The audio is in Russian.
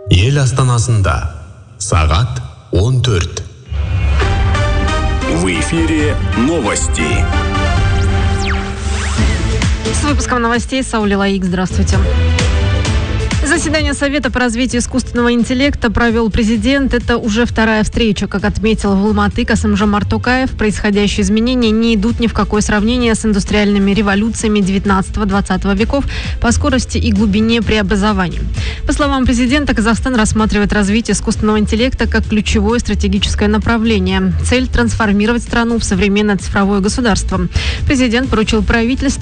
Ел астанасында сағат 14. В эфире новости. С выпуском новостей Саули Лаик. Здравствуйте. Заседание Совета по развитию искусственного интеллекта провел президент. Это уже вторая встреча. Как отметил в Алматы Касым-Жомарт Токаев, происходящие изменения не идут ни в какое сравнение с индустриальными революциями 19-20 веков по скорости и глубине преобразований. По словам президента, Казахстан рассматривает развитие искусственного интеллекта как ключевое стратегическое направление. Цель – трансформировать страну в современное цифровое государство. Президент поручил правительству